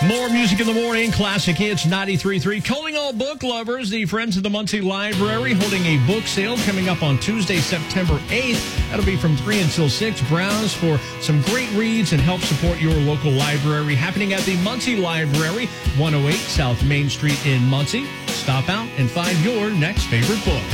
More music in the morning, classic hits 93.3. Calling all book lovers, the Friends of the Muncie Library holding a book sale coming up on Tuesday, September 8th. That'll be from 3 until 6. Browse for some great reads and help support your local library. Happening at the Muncie Library, 108 South Main Street in Muncie. Stop out and find your next favorite book.